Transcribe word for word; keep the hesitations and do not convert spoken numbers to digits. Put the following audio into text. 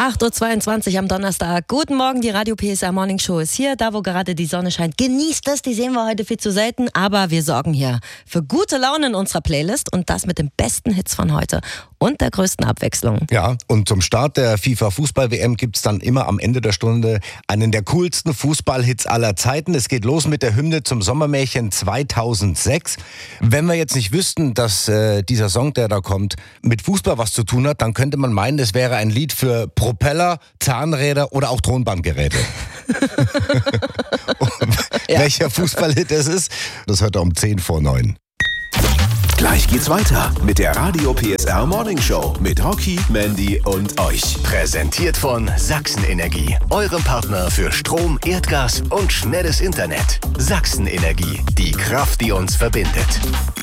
acht Uhr zweiundzwanzig am Donnerstag. Guten Morgen, die Radio P S R Morning Show ist hier, da wo gerade die Sonne scheint. Genießt es, die sehen wir heute viel zu selten, aber wir sorgen hier für gute Laune in unserer Playlist und das mit den besten Hits von heute und der größten Abwechslung. Ja, und zum Start der FIFA-Fußball-W M gibt es dann immer am Ende der Stunde einen der coolsten Fußballhits aller Zeiten. Es geht los mit der Hymne zum Sommermärchen zweitausendsechs. Wenn wir jetzt nicht wüssten, dass äh, dieser Song, der da kommt, mit Fußball was zu tun hat, dann könnte man meinen, es wäre ein Lied für Propeller, Zahnräder oder auch Tonbandgeräte. Ja. Welcher Fußballhit es ist, das hört er um zehn vor neun. Gleich geht's weiter mit der Radio P S R Morning Show mit Rocky, Mandy und euch. Präsentiert von Sachsen Energie, eurem Partner für Strom, Erdgas und schnelles Internet. Sachsen Energie, die Kraft, die uns verbindet.